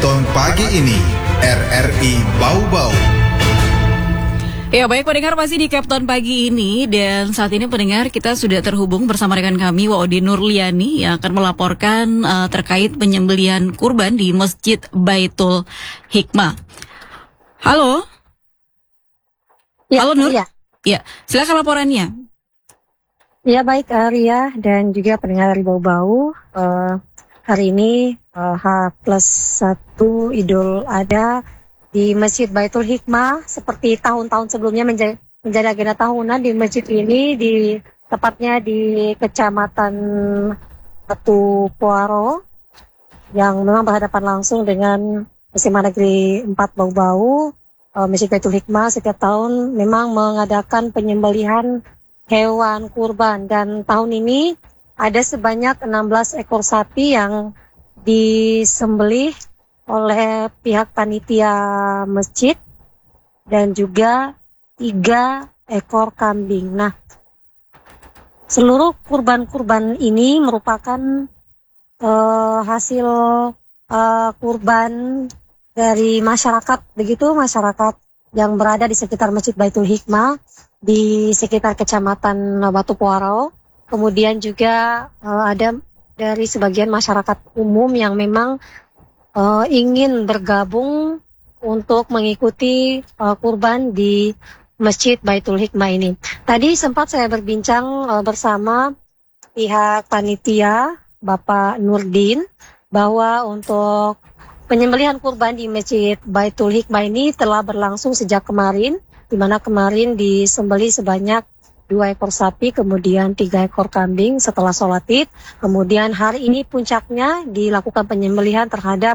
Captain Pagi ini RRI Bau-Bau. Ya baik pendengar, masih di Captain Pagi ini, dan saat ini pendengar kita sudah terhubung bersama rekan kami Waodi Nurliani yang akan melaporkan terkait penyembelihan kurban di Masjid Baitul Hikmah. Halo. Ya, halo Nur. Ya. Ya, silakan laporannya. Ya baik Ria dan juga pendengar dari Bau-Bau. Hari ini H+1 Idul Adha di Masjid Baitul Hikmah, seperti tahun-tahun sebelumnya menjadi agenda tahunan di masjid ini, tepatnya di Kecamatan Batu Puaro, yang memang berhadapan langsung dengan SMA Negeri 4 Bau-Bau. Masjid Baitul Hikmah setiap tahun memang mengadakan penyembelihan hewan kurban, dan tahun ini ada sebanyak 16 ekor sapi yang disembelih oleh pihak panitia masjid dan juga 3 ekor kambing. Nah, seluruh kurban-kurban ini merupakan hasil kurban dari masyarakat, begitu masyarakat yang berada di sekitar Masjid Baitul Hikmah di sekitar Kecamatan Batu Puaro. Kemudian juga ada dari sebagian masyarakat umum yang memang ingin bergabung untuk mengikuti kurban di Masjid Baitul Hikmah ini. Tadi sempat saya berbincang bersama pihak panitia, Bapak Nurdin, bahwa untuk penyembelihan kurban di Masjid Baitul Hikmah ini telah berlangsung sejak kemarin, di mana kemarin disembelih sebanyak 2 ekor sapi, kemudian 3 ekor kambing setelah sholat Id. Kemudian hari ini puncaknya dilakukan penyembelihan terhadap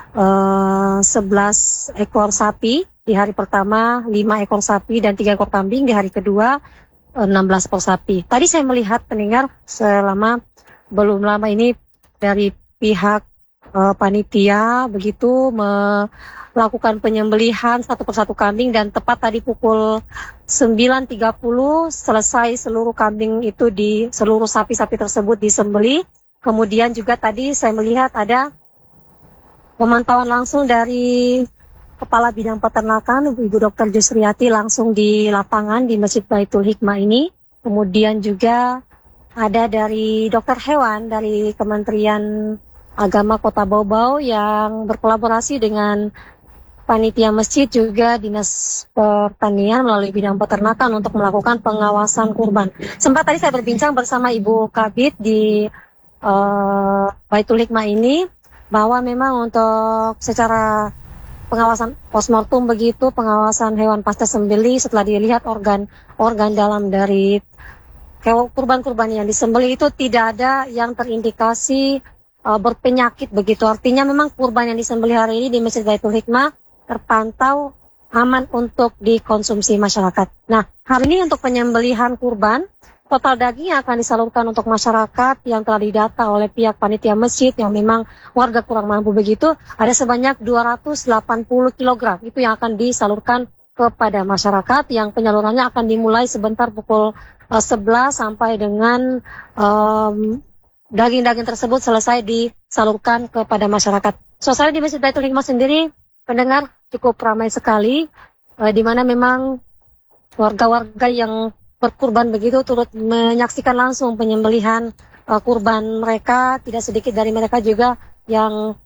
11 ekor sapi. Di hari pertama 5 ekor sapi dan 3 ekor kambing. Di hari kedua 16 ekor sapi. Tadi saya melihat pendengar belum lama ini dari pihak panitia begitu melakukan penyembelihan satu persatu kambing, dan tepat tadi pukul 9.30 selesai seluruh kambing itu seluruh sapi-sapi tersebut disembelih. Kemudian juga tadi saya melihat ada pemantauan langsung dari Kepala Bidang Peternakan Ibu Dr. Jusriati langsung di lapangan di Masjid Baitul Hikmah ini. Kemudian juga ada dari dokter hewan dari Kementerian Agama Kota Bau-Bau yang berkolaborasi dengan panitia masjid, juga Dinas Pertanian melalui bidang peternakan untuk melakukan pengawasan kurban. Sempat tadi saya berbincang bersama Ibu Kabid di Baitul Hikmah ini, bahwa memang untuk secara pengawasan postmortem begitu, pengawasan hewan pasca sembelih setelah dilihat organ dalam dari kurban-kurban yang disembelih itu tidak ada yang terindikasi berpenyakit begitu. Artinya memang kurban yang disembelih hari ini di Masjid Baitul Hikmah terpantau aman untuk dikonsumsi masyarakat. Nah, hari ini untuk penyembelihan kurban, total daging yang akan disalurkan untuk masyarakat yang telah didata oleh pihak panitia masjid yang memang warga kurang mampu begitu, ada sebanyak 280 kg. Itu yang akan disalurkan kepada masyarakat, yang penyalurannya akan dimulai sebentar pukul 11 sampai dengan daging-daging tersebut selesai disalurkan kepada masyarakat. Suasana di Masjid Baitul Hikmah sendiri, pendengar, cukup ramai sekali, di mana memang warga-warga yang berkurban begitu turut menyaksikan langsung penyembelihan kurban mereka. Tidak sedikit dari mereka juga yang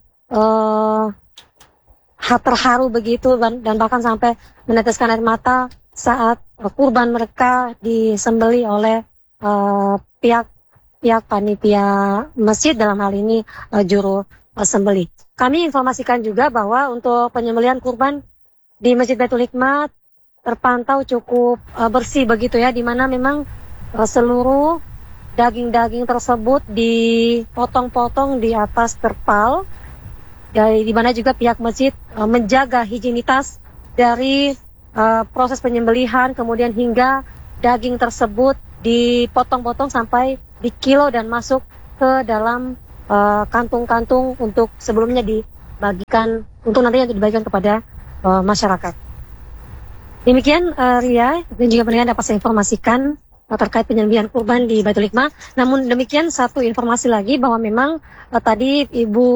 terharu begitu dan bahkan sampai meneteskan air mata saat kurban mereka disembelih oleh pihak panitia masjid, dalam hal ini juru sembelih. Kami informasikan juga bahwa untuk penyembelihan kurban di Masjid Baitul Hikmah terpantau cukup bersih begitu ya, di mana memang seluruh daging-daging tersebut dipotong-potong di atas terpal, di mana juga pihak masjid menjaga higienitas dari proses penyembelihan, kemudian hingga daging tersebut dipotong-potong sampai dikilo dan masuk ke dalam kantung-kantung untuk sebelumnya dibagikan, untuk nantinya dibagikan kepada masyarakat. Demikian Ria dan juga pendengar dapat saya informasikan terkait penyembelihan kurban di Baitul Hikmah. Namun demikian, satu informasi lagi bahwa memang tadi Ibu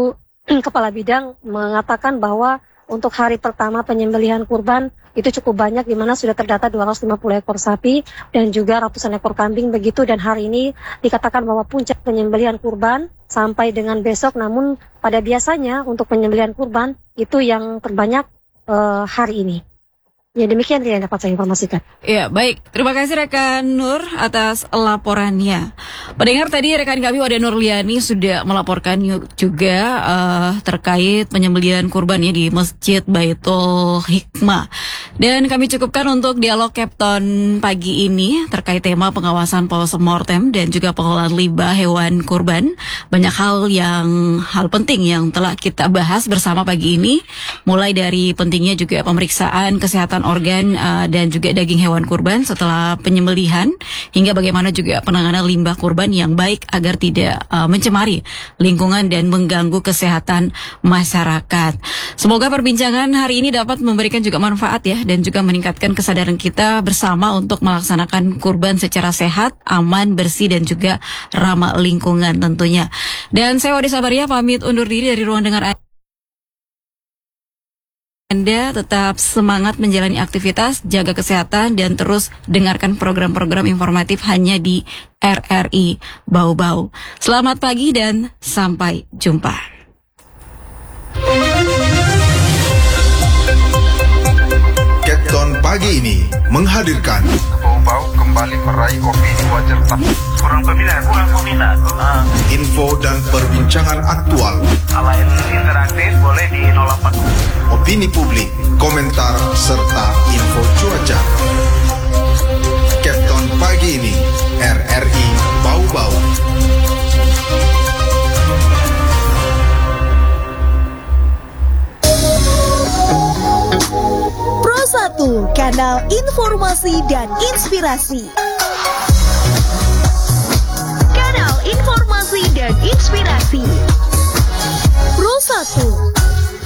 Kepala Bidang mengatakan bahwa untuk hari pertama penyembelihan kurban itu cukup banyak, di mana sudah terdata 250 ekor sapi dan juga ratusan ekor kambing begitu. Dan hari ini dikatakan bahwa puncak penyembelihan kurban sampai dengan besok. Namun pada biasanya untuk penyembelihan kurban itu yang terbanyak hari ini. Ya, demikian yang dapat saya informasikan. Ya, baik. Terima kasih rekan Nur atas laporannya. Pendengar, tadi rekan kami Wada Nurliani sudah melaporkan juga terkait penyembelihan kurbannya di Masjid Baitul Hikmah. Dan kami cukupkan untuk dialog Captain pagi ini terkait tema pengawasan postmortem dan juga pengelolaan limbah hewan kurban. Banyak hal penting yang telah kita bahas bersama pagi ini, mulai dari pentingnya juga pemeriksaan kesehatan organ dan juga daging hewan kurban setelah penyembelihan, hingga bagaimana juga penanganan limbah kurban yang baik agar tidak mencemari lingkungan dan mengganggu kesehatan masyarakat. Semoga perbincangan hari ini dapat memberikan juga manfaat ya, dan juga meningkatkan kesadaran kita bersama untuk melaksanakan kurban secara sehat, aman, bersih, dan juga ramah lingkungan tentunya. Dan saya Wadi Sabaria pamit undur diri dari ruang dengar Anda. Tetap semangat menjalani aktivitas, jaga kesehatan, dan terus dengarkan program-program informatif hanya di RRI Bau-Bau. Selamat pagi dan sampai jumpa. Captain pagi ini menghadirkan Bau-Bau kembali meraih opini wajar tak kurang peminat. info dan perbincangan aktual, Alain interaktif boleh di 08. opini publik, komentar, serta info cuaca. Captain pagi ini, RRI Bau-Bau. Pro 1, kanal informasi dan inspirasi.